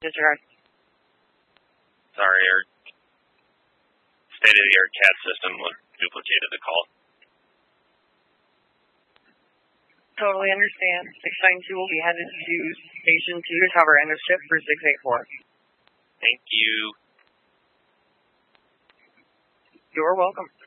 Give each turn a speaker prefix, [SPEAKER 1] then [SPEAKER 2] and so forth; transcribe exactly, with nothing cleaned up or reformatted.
[SPEAKER 1] Disregard.
[SPEAKER 2] Sorry, our state-of-the-art C A D system duplicated the call.
[SPEAKER 1] Totally understand. six nine two will be headed to Station two to cover end of shift for six eight four.
[SPEAKER 2] Thank you.
[SPEAKER 1] You're welcome.